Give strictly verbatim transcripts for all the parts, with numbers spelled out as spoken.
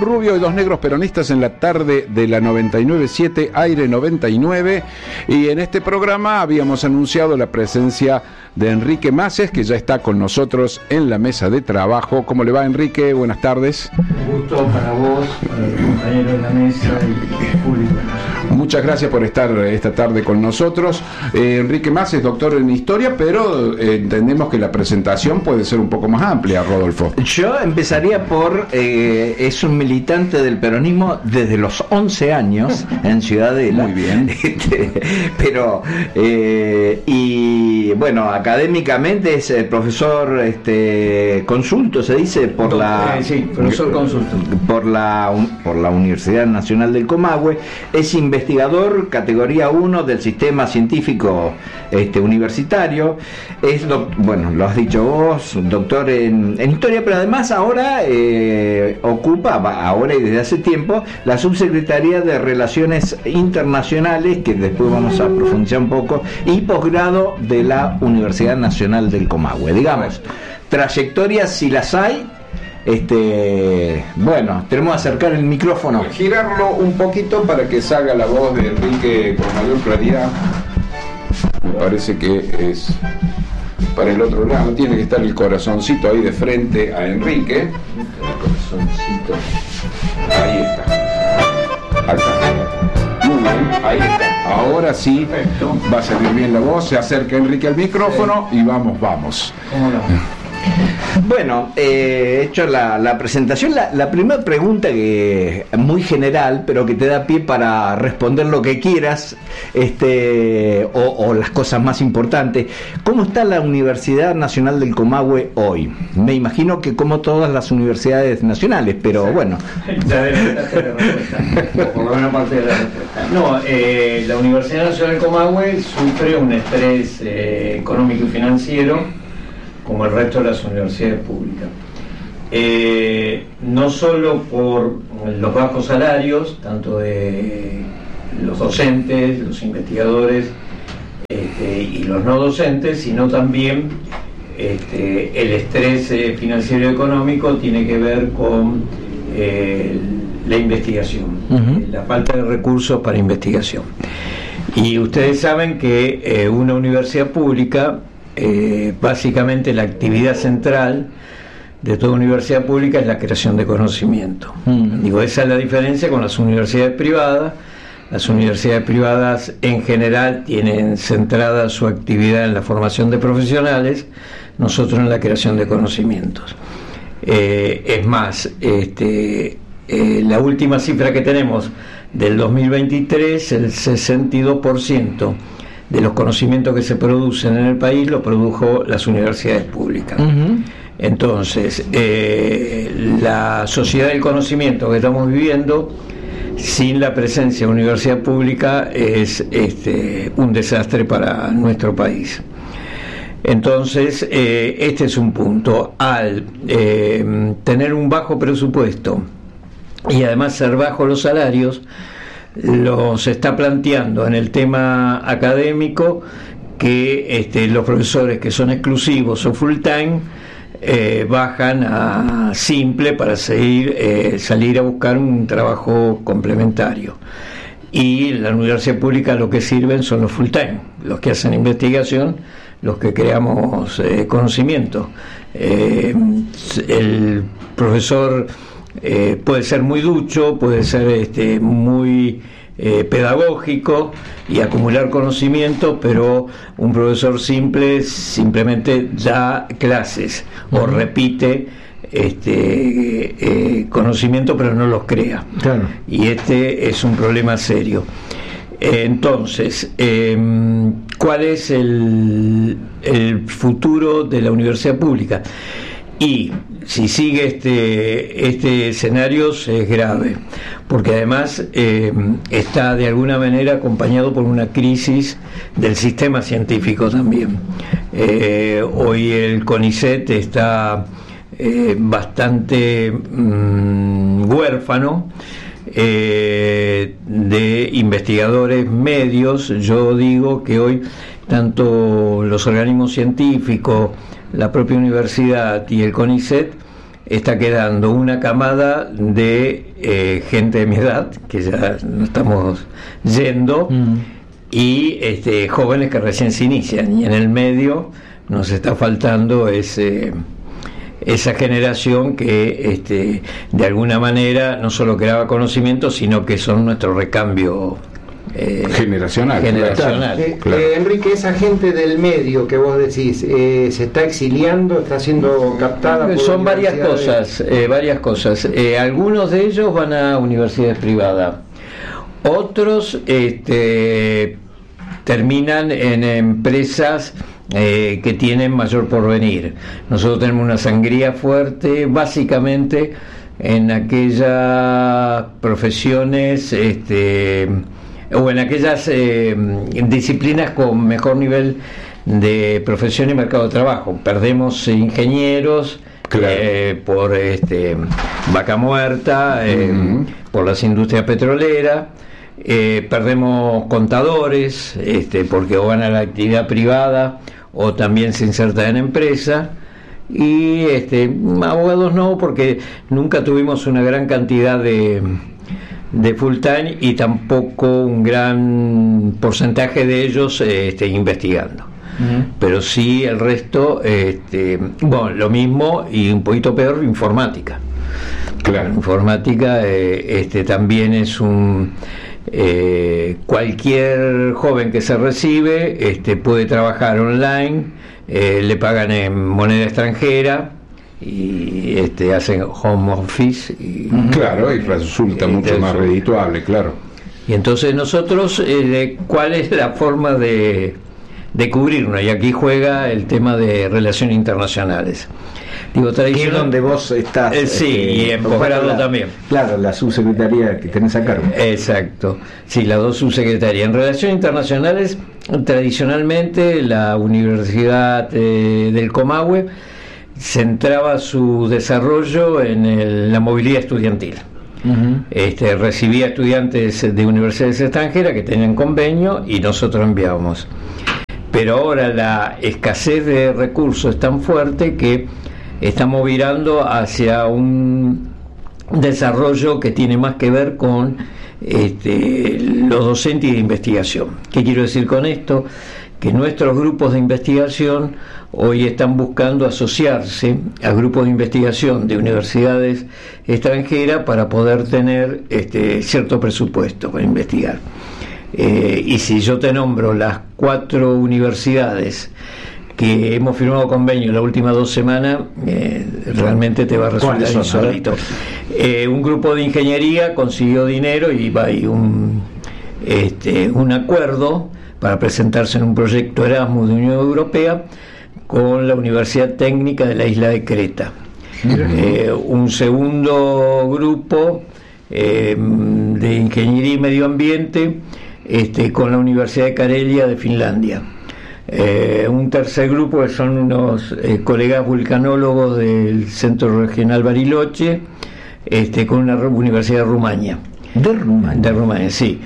Un rubio y dos negros peronistas en la tarde de la noventa y nueve punto siete, Aire noventa y nueve, y en este programa habíamos anunciado la presencia de Enrique Maces, que ya está con nosotros en la mesa de trabajo. ¿Cómo le va, Enrique? Buenas tardes. Un gusto para vos, para el compañero de la mesa y el público. Muchas gracias por estar esta tarde con nosotros. Eh, Enrique Maces, doctor en Historia, pero eh, entendemos que la presentación puede ser un poco más amplia, Rodolfo. Yo empezaría por, eh, es un militante del peronismo desde los once años en Ciudadela. Muy bien. Este, pero, eh, y bueno, académicamente es eh, profesor este, consulto, se dice, por la... Eh, sí, profesor consulto. Por la, por la Universidad Nacional del Comahue, es investigador categoría uno del sistema científico este, universitario, es, doc, bueno, lo has dicho vos, doctor en, en Historia, pero además ahora eh, ocupa, ahora y desde hace tiempo, la subsecretaría de Relaciones Internacionales, que después vamos a profundizar un poco, y posgrado de la Universidad Nacional del Comahue. Digamos, trayectorias si las hay. Este, bueno, tenemos que acercar el micrófono, girarlo un poquito para que salga la voz de Enrique con mayor claridad. Me parece que es para el otro lado, tiene que estar el corazoncito ahí de frente a Enrique. El corazoncito. Ahí está. Acá. Muy bien, ahí está. Ahora sí va a salir bien la voz. Se acerca Enrique al micrófono y vamos, vamos. ¿Cómo no? Bueno, eh, he hecho la, la presentación. La, la primera pregunta, que muy general, pero que te da pie para responder lo que quieras, este, o, o las cosas más importantes. ¿Cómo está la Universidad Nacional del Comahue hoy? Me imagino que como todas las universidades nacionales, pero sí, bueno. Ya adelantaste la respuesta, o por lo menos parte de la respuesta. No, eh, la Universidad Nacional del Comahue sufre un estrés eh, económico y financiero, como el resto de las universidades públicas, eh, no solo por los bajos salarios, tanto de los docentes, los investigadores este, y los no docentes, sino también este, el estrés eh, financiero y económico tiene que ver con eh, la investigación, uh-huh. la falta de recursos para investigación. Y ustedes saben que eh, una universidad pública, Eh, básicamente la actividad central de toda universidad pública es la creación de conocimiento. Mm. Digo, esa es la diferencia con las universidades privadas. Las universidades privadas en general tienen centrada su actividad en la formación de profesionales, nosotros en la creación de conocimientos. Eh, es más, este, eh, la última cifra que tenemos del dos mil veintitrés, el sesenta y dos por ciento de los conocimientos que se producen en el país lo produjo las universidades públicas. Uh-huh. Entonces, eh, la sociedad del conocimiento que estamos viviendo, sin la presencia de universidad pública, es este, un desastre para nuestro país. Entonces, eh, este es un punto. Al eh, tener un bajo presupuesto y además ser bajos los salarios, los está planteando en el tema académico que este, los profesores que son exclusivos o full time eh, bajan a simple para seguir, eh, salir a buscar un trabajo complementario, y la universidad pública lo que sirven son los full time, los que hacen investigación, los que creamos eh, conocimiento. Eh, el profesor Eh, puede ser muy ducho, puede ser este, muy eh, pedagógico y acumular conocimiento, pero un profesor simple simplemente da clases uh-huh. o repite este, eh, conocimiento, pero no los crea. Claro. Y este es un problema serio. Entonces, eh, ¿cuál es el, el futuro de la universidad pública? Y si sigue este, este escenario es grave, porque además eh, está de alguna manera acompañado por una crisis del sistema científico también. Eh, hoy el CONICET está eh, bastante mmm, huérfano eh, de investigadores medios. Yo digo que hoy tanto los organismos científicos, la propia universidad y el CONICET está quedando una camada de eh, gente de mi edad, que ya no estamos yendo, mm. y este, jóvenes que recién se inician, y en el medio nos está faltando ese... esa generación que este, de alguna manera no solo creaba conocimiento, sino que son nuestro recambio eh, generacional. generacional. Claro. Eh, claro. eh, Enrique, esa gente del medio que vos decís, eh, ¿se está exiliando? ¿Está siendo captada? Por son varias cosas, eh, varias cosas. Eh, algunos de ellos van a universidades privadas, otros este, terminan en empresas Eh, que tienen mayor porvenir. Nosotros tenemos una sangría fuerte, básicamente en aquellas profesiones este, o en aquellas eh, disciplinas con mejor nivel de profesión y mercado de trabajo. Perdemos ingenieros, claro. eh, por este, vaca muerta, eh, uh-huh. por las industrias petroleras. Eh, perdemos contadores, este, porque o van a la actividad privada o también se insertan en empresa, y este, abogados no, porque nunca tuvimos una gran cantidad de, de full time y tampoco un gran porcentaje de ellos este, investigando. Uh-huh. Pero sí el resto, este, bueno, lo mismo y un poquito peor, informática. Claro, informática eh, este, también es un... Eh, cualquier joven que se recibe este, puede trabajar online, eh, le pagan en moneda extranjera y este, hacen home office y, claro, y resulta y mucho más redituable, claro. Y entonces nosotros eh, ¿cuál es la forma de, de cubrirnos? Y aquí juega el tema de relaciones internacionales. Digo, que es donde vos estás. Eh, sí, este, y en posgrado también. Claro, la subsecretaría que tenés a cargo. Exacto, sí, las dos subsecretarías. En relaciones internacionales, tradicionalmente la Universidad eh, del Comahue centraba su desarrollo en el, la movilidad estudiantil. Uh-huh. Este, recibía estudiantes de universidades extranjeras que tenían convenio y nosotros enviábamos. Pero ahora la escasez de recursos es tan fuerte que estamos virando hacia un desarrollo que tiene más que ver con este, los docentes y de investigación. ¿Qué quiero decir con esto? Que nuestros grupos de investigación hoy están buscando asociarse a grupos de investigación de universidades extranjeras para poder tener este, cierto presupuesto para investigar. Eh, y si yo te nombro las cuatro universidades que hemos firmado convenio las últimas dos semanas, eh, realmente te va a resultar insólito. Eh, un grupo de ingeniería consiguió dinero y va y un este, un acuerdo para presentarse en un proyecto Erasmus de Unión Europea con la Universidad Técnica de la isla de Creta. Uh-huh. Eh, un segundo grupo eh, de ingeniería y medio ambiente este, con la Universidad de Karelia de Finlandia. Eh, un tercer grupo que son unos eh, colegas vulcanólogos del Centro Regional Bariloche, este, con una universidad de Rumania. De Rumania. De Rumania, sí.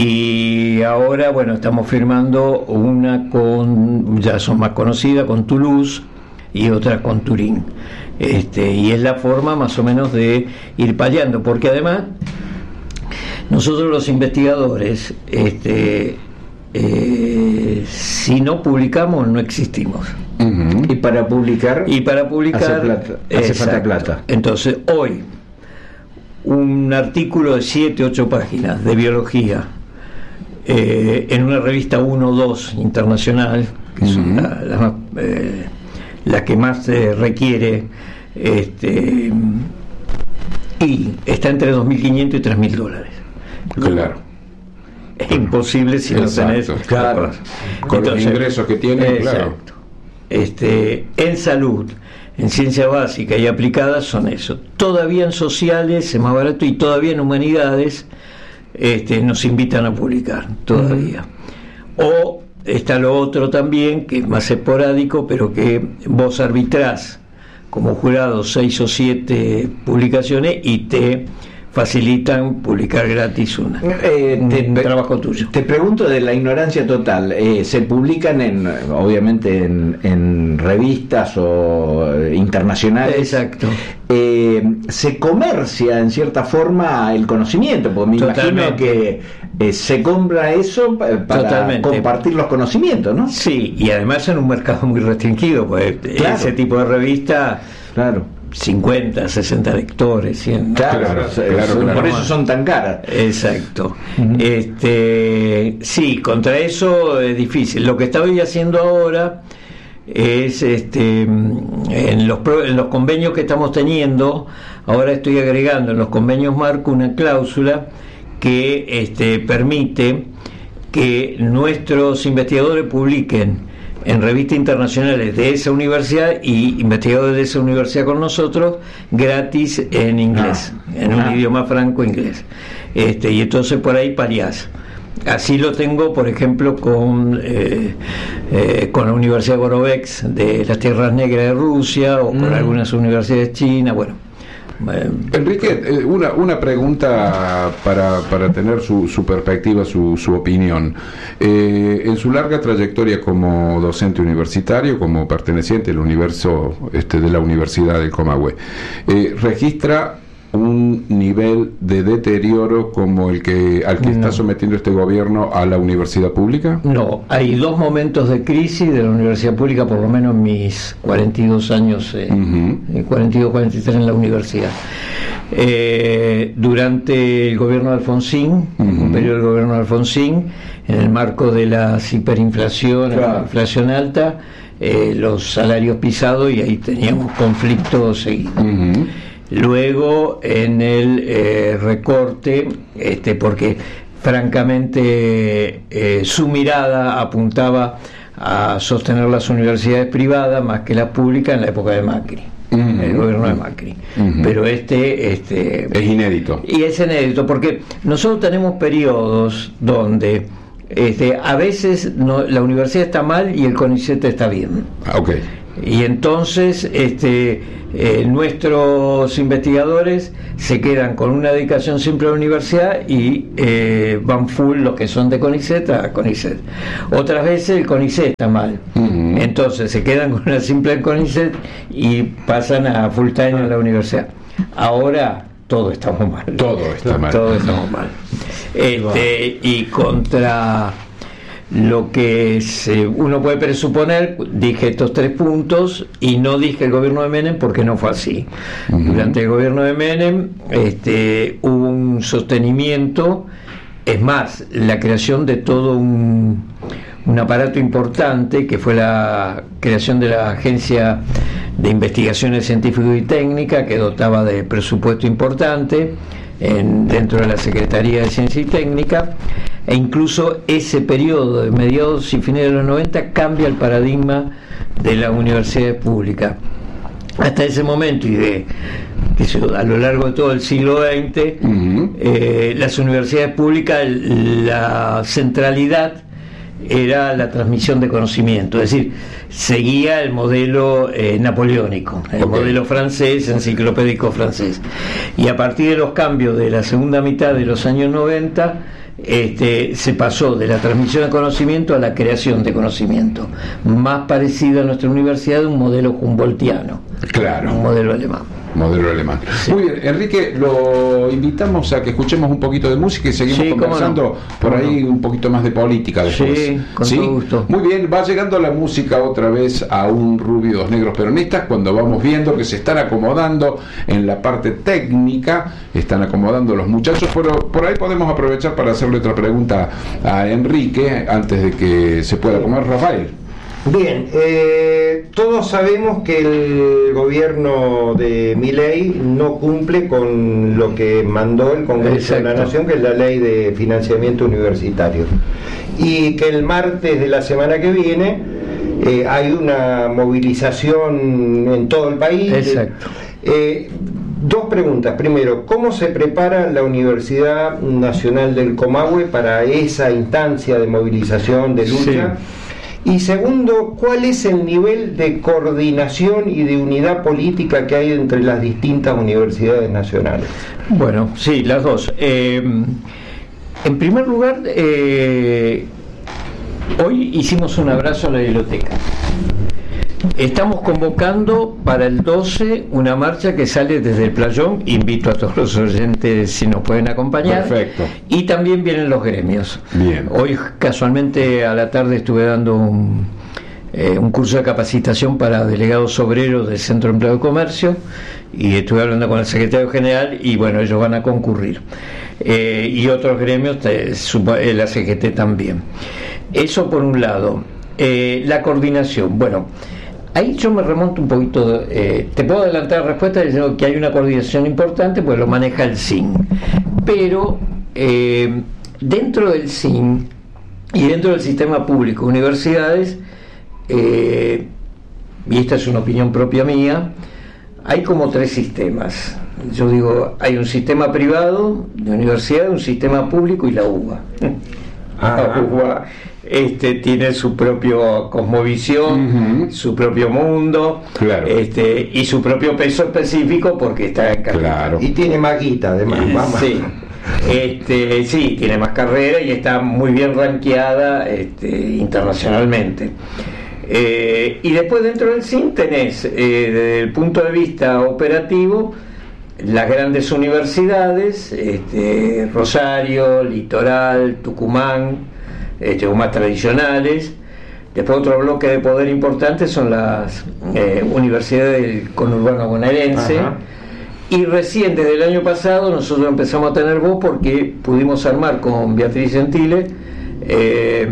Y ahora, bueno, estamos firmando una con, ya son más conocidas, con Toulouse y otra con Turín. Este, y es la forma más o menos de ir paliando, porque además nosotros los investigadores, este, Eh, si no publicamos no existimos. Uh-huh. Y para publicar y para publicar hace, plata, hace falta plata. Entonces hoy un artículo de siete ocho páginas de biología eh, en una revista uno o dos internacional, que uh-huh. son la, la, más, eh, la que más eh, requiere, este, y está entre dos mil quinientos y tres mil dólares. Claro. Es imposible si exacto, no tenés, claro, con entonces, los ingresos que tienen, claro. Este, en salud, en ciencia básica y aplicada son eso. Todavía en sociales es más barato, y todavía en humanidades este, nos invitan a publicar todavía. Uh-huh. O está lo otro también, que es más esporádico, pero que vos arbitrás como jurado seis o siete publicaciones y te facilitan publicar gratis una eh, te, un trabajo tuyo. Te pregunto de la ignorancia total. Eh, se publican en, obviamente, en, en revistas o internacionales. Exacto. eh, se comercia en cierta forma el conocimiento, porque me Totalmente. imagino que eh, se compra eso para Totalmente. compartir los conocimientos, ¿no? Sí, y además en un mercado muy restringido, pues Claro. ese tipo de revista, Claro. cincuenta, sesenta lectores, cien. Claro, Claro, claro, claro, por claro. eso son tan caras. Exacto. Ujú. Este, sí, contra eso es difícil. Lo que estoy haciendo ahora es, este, en los, pro- en los convenios que estamos teniendo, ahora estoy agregando en los convenios marco una cláusula que este, permite que nuestros investigadores publiquen en revistas internacionales de esa universidad y investigadores de esa universidad con nosotros gratis en inglés, Ah. en un Ah. idioma franco inglés. Este, y entonces por ahí paliás. Así lo tengo, por ejemplo, con, eh, eh, con la Universidad de Borovex de las Tierras Negras de Rusia, o con Mm. algunas universidades chinas, bueno. eh, Enrique, eh, una, una pregunta para, para tener su, su perspectiva, su, su opinión. Eh, en su larga trayectoria como docente universitario, como perteneciente al universo este, de la Universidad del Comahue, eh, ¿registra un nivel de deterioro como el que al que No. está sometiendo este gobierno a la universidad pública? No, hay dos momentos de crisis de la universidad pública, por lo menos en mis cuarenta y dos años, eh, Ujú. eh, cuarenta y dos, cuarenta y tres en la universidad. Eh, durante el gobierno de Alfonsín, Ujú. un periodo del gobierno de Alfonsín, en el marco de la hiperinflación, Claro. la inflación alta, eh, los salarios pisados, y ahí teníamos conflictos seguidos. Ujú. Luego en el eh, recorte, este, porque francamente eh, su mirada apuntaba a sostener las universidades privadas más que las públicas en la época de Macri, Ujú. el gobierno de Macri. Ujú. Pero este, este Es inédito. y es inédito porque nosotros tenemos periodos donde este, a veces no, la universidad está mal y el CONICET está bien. Ah, ok. Y entonces este, eh, nuestros investigadores se quedan con una dedicación simple a la universidad y eh, van full los que son de CONICET a CONICET. Otras veces el CONICET está mal. Ujú. Entonces se quedan con una simple CONICET y pasan a full time en la universidad. Ahora todos estamos mal. Todo está mal. Todos estamos mal. Este, y contra lo que se, uno puede presuponer, dije estos tres puntos y no dije el gobierno de Menem porque no fue así. Ujú. Durante el gobierno de Menem este, hubo un sostenimiento, es más, la creación de todo un, un aparato importante que fue la creación de la Agencia de Investigaciones Científicas y Técnicas, que dotaba de presupuesto importante en, dentro de la Secretaría de Ciencia y Técnica, e incluso ese periodo de mediados y fines de los noventa cambia el paradigma de la universidad pública. Hasta ese momento y de qué sé yo, a lo largo de todo el siglo veinte, Ujú. eh, las universidades públicas, la centralidad era la transmisión de conocimiento, es decir, seguía el modelo eh, napoleónico, el Ok. modelo francés, enciclopédico francés. Y a partir de los cambios de la segunda mitad de los años noventa, este, se pasó de la transmisión de conocimiento a la creación de conocimiento, más parecido a nuestra universidad de un modelo humboldtiano, Claro. un modelo alemán. Modelo alemán. Sí. Muy bien, Enrique, lo invitamos a que escuchemos un poquito de música y seguimos Sí, cómo conversando no. por Cómo ahí no. un poquito más de política después. Sí, con todo gusto. Muy bien, va llegando la música otra vez a un rubio dos negros peronistas cuando vamos viendo que se están acomodando en la parte técnica, están acomodando los muchachos, pero por ahí podemos aprovechar para hacerle otra pregunta a Enrique antes de que se pueda comer Rafael. Bien, eh, todos sabemos que el gobierno de Milei no cumple con lo que mandó el Congreso de la Exacto. Nación, que es la ley de financiamiento universitario, y que el martes de la semana que viene eh, hay una movilización en todo el país. Exacto. Eh, dos preguntas. Primero, ¿cómo se prepara la Universidad Nacional del Comahue para esa instancia de movilización, de lucha? Sí. Y segundo, ¿cuál es el nivel de coordinación y de unidad política que hay entre las distintas universidades nacionales? Bueno, sí, las dos. Eh, en primer lugar, eh, hoy hicimos un abrazo a la biblioteca. Estamos convocando para el doce una marcha que sale desde el Playón. Invito a todos los oyentes si nos pueden acompañar. Perfecto. Y también vienen los gremios. Bien. Hoy casualmente a la tarde estuve dando un, eh, un curso de capacitación para delegados obreros del Centro de Empleo de Comercio, y estuve hablando con el secretario general y bueno, ellos van a concurrir. Eh, y otros gremios, eh, la C G T también. Eso por un lado. Eh, la coordinación, bueno, ahí yo me remonto un poquito, eh, te puedo adelantar la respuesta diciendo que hay una coordinación importante, pues lo maneja el S I N, pero eh, dentro del S I N y dentro del sistema público, universidades, eh, y esta es una opinión propia mía, hay como tres sistemas. Yo digo, hay un sistema privado de universidad, un sistema público y la U B A. La U B A este, tiene su propio cosmovisión, uh-huh. su propio mundo, claro. este, y su propio peso específico porque está en carrera. Claro. Y tiene más guita, además. Sí. Este, sí, tiene más carrera y está muy bien rankeada este, internacionalmente. Eh, y después dentro del S I N tenés, eh, desde el punto de vista operativo, las grandes universidades, este, Rosario, Litoral, Tucumán, este, o más tradicionales. Después otro bloque de poder importante son las eh, universidades del conurbano bonaerense. Ajá. Y recién, desde el año pasado, nosotros empezamos a tener voz porque pudimos armar con Beatriz Gentile eh,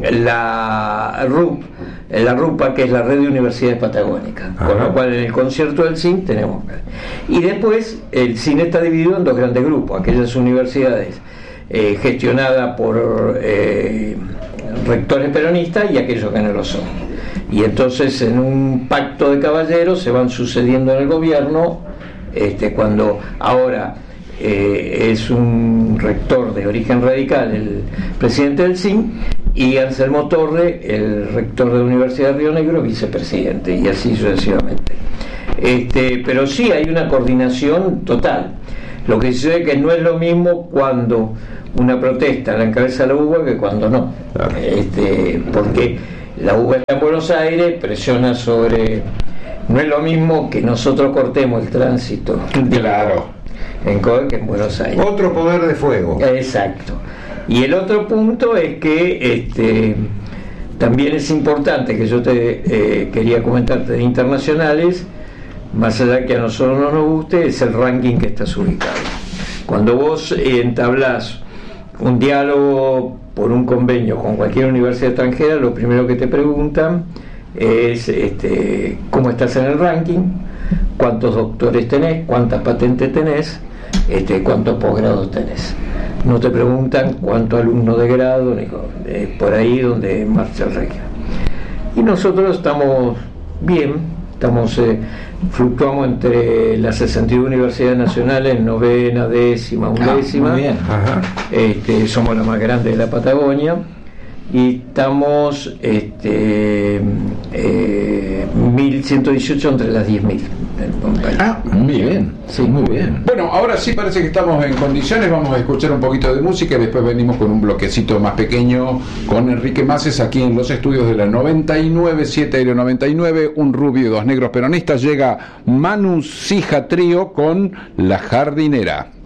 la R U P, la RUPA, que es la Red de Universidades Patagónicas. Ajá. Con lo cual en el concierto del S I N tenemos. Y después el S I N está dividido en dos grandes grupos, aquellas universidades eh, gestionadas por eh, rectores peronistas y aquellos que no lo son. Y entonces en un pacto de caballeros se van sucediendo en el gobierno, este, cuando ahora eh, es un rector de origen radical el presidente del S I N, y Anselmo Torre, el rector de la Universidad de Río Negro, vicepresidente, y así sucesivamente. Este, pero sí hay una coordinación total. Lo que sucede es que no es lo mismo cuando una protesta la encabeza la U B A que cuando no. Claro. Este, porque la U B A está en Buenos Aires, presiona sobre... No es lo mismo que nosotros cortemos el tránsito. Claro. En Coe que en Buenos Aires. Otro poder de fuego. Exacto. Y el otro punto es que este, también es importante, que yo te eh, quería comentarte de internacionales, más allá que a nosotros no nos guste, es el ranking que estás ubicado. Cuando vos eh, entablás un diálogo por un convenio con cualquier universidad extranjera, lo primero que te preguntan es este, cómo estás en el ranking, cuántos doctores tenés, cuántas patentes tenés, este, cuántos posgrados tenés. No te preguntan cuántos alumnos de grado, ni es por ahí donde marcha el régimen. Y nosotros estamos bien, estamos eh, fluctuamos entre las sesenta y una universidades nacionales, novena, décima, undécima. Ah, muy bien. Ajá. Este, somos la más grande de la Patagonia. Y estamos este, eh, mil ciento dieciocho entre las diez mil. Ah, muy bien, sí, muy bien. Bueno, ahora sí parece que estamos en condiciones. Vamos a escuchar un poquito de música y después venimos con un bloquecito más pequeño con Enrique Maces aquí en los estudios de la noventa y nueve, siete Aéreo noventa y nueve, un rubio y dos negros peronistas. Llega Manu Sija Trío con La Jardinera.